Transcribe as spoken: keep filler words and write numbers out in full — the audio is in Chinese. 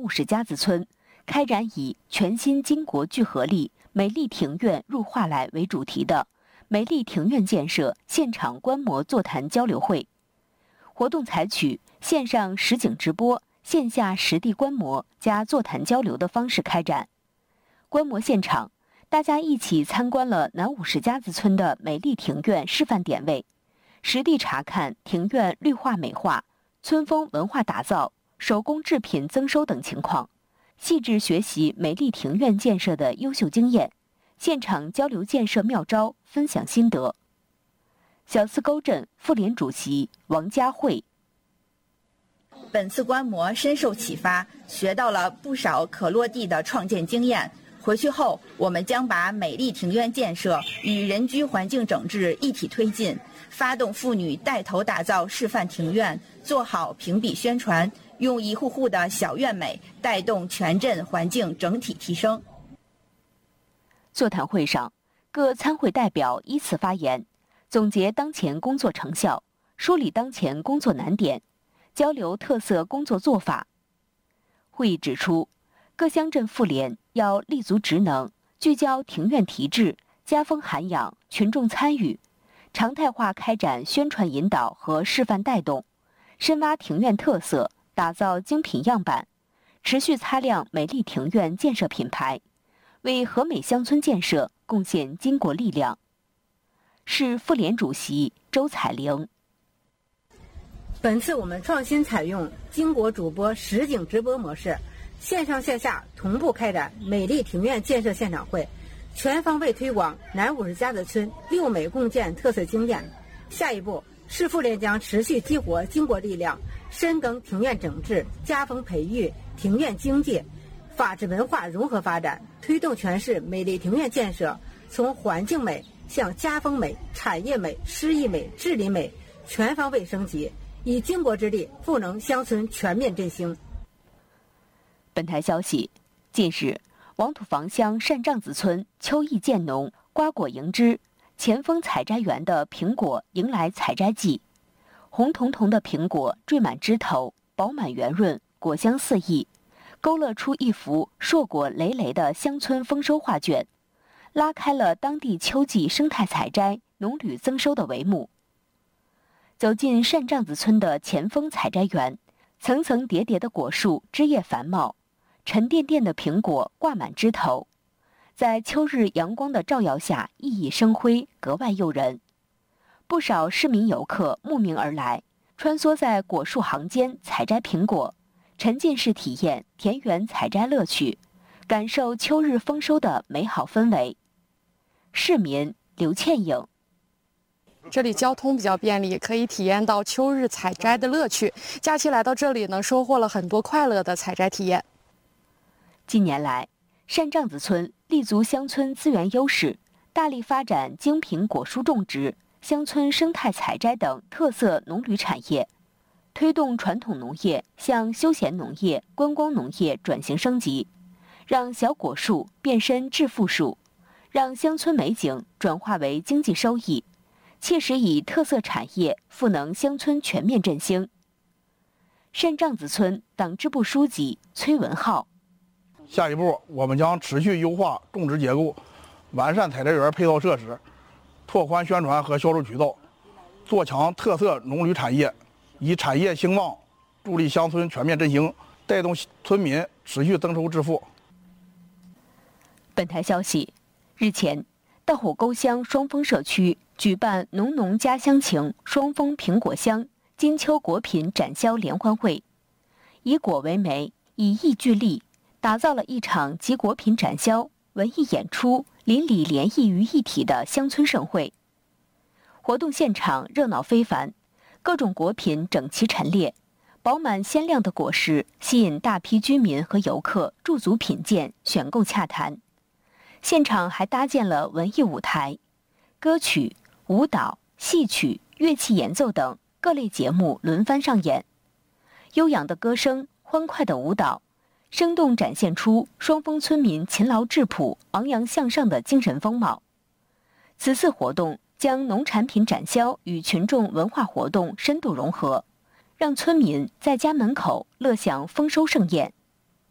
五十家子村开展以全新巾帼聚合力，美丽庭院入画来为主题的美丽庭院建设现场观摩座谈交流会。活动采取线上实景直播、线下实地观摩加座谈交流的方式开展。观摩现场，大家一起参观了南五十家子村的美丽庭院示范点位，实地查看庭院绿化美化、村风文化打造、手工制品增收等情况，细致学习美丽庭院建设的优秀经验，现场交流建设妙招，分享心得。小四沟镇妇联主席王佳慧： 本次观摩深受启发，学到了不少可落地的创建经验。回去后，我们将把美丽庭院建设与人居环境整治一体推进，发动妇女带头打造示范庭院，做好评比宣传，用一户户的小院美带动全镇环境整体提升。 座谈会上，各参会代表依次发言，总结当前工作成效，梳理当前工作难点，交流特色工作做法。会议指出，各乡镇妇联要立足职能，聚焦庭院提质、家风涵养、群众参与，常态化开展宣传引导和示范带动，深挖庭院特色，打造精品样板，持续擦亮美丽庭院建设品牌，为和美乡村建设贡献巾帼力量。市妇联主席周彩玲： 本次我们创新采用巾帼主播实景直播模式，线上线下同步开展美丽庭院建设现场会，全方位推广南五十家子村六美共建特色经验。下一步，市妇联将持续激活巾帼力量，深耕庭院整治、家风培育、庭院经济、法治文化融合发展，推动全市美丽庭院建设从环境美向家风美、产业美、诗意美、治理美全方位升级，以巾帼之力赋能乡村全面振兴。 本台消息，近日，王土房乡单帐子村秋意渐浓，瓜果迎枝，前锋采摘园的苹果迎来采摘季，红彤彤的苹果缀满枝头，饱满圆润，果香四溢，勾勒出一幅硕果累累的乡村丰收画卷，拉开了当地秋季生态采摘、农旅增收的帷幕。走进单帐子村的前锋采摘园，层层叠叠的果树枝叶繁茂，沉甸甸的苹果挂满枝头，在秋日阳光的照耀下熠熠生辉，格外诱人。不少市民游客慕名而来，穿梭在果树行间采摘苹果，沉浸式体验田园采摘乐趣，感受秋日丰收的美好氛围。市民刘倩颖： 这里交通比较便利，可以体验到秋日采摘的乐趣。假期来到这里呢，收获了很多快乐的采摘体验。 近年来，单帐子村立足乡村资源优势，大力发展精品果蔬种植、乡村生态采摘等特色农旅产业，推动传统农业向休闲农业、观光农业转型升级，让小果树变身致富树，让乡村美景转化为经济收益，切实以特色产业赋能乡村全面振兴。单帐子村党支部书记崔文浩： 下一步，我们将持续优化种植结构，完善采摘园配套设施，拓宽宣传和销售渠道，做强特色农旅产业，以产业兴旺助力乡村全面振兴，带动村民持续增收致富。 本台消息，日前，道虎沟乡双峰社区举办浓浓家乡情双峰苹果乡金秋果品展销联欢会，以果为媒，以艺聚力，打造了一场集果品展销、文艺演出、邻里联谊于一体的乡村盛会。活动现场热闹非凡，各种果品整齐陈列，饱满鲜亮的果实吸引大批居民和游客驻足品鉴、选购洽谈。现场还搭建了文艺舞台，歌曲、舞蹈、戏曲、乐器演奏等各类节目轮番上演。悠扬的歌声，欢快的舞蹈，生动展现出双峰村民勤劳质朴、昂扬向上的精神风貌。此次活动将农产品展销与群众文化活动深度融合，让村民在家门口乐享丰收盛宴。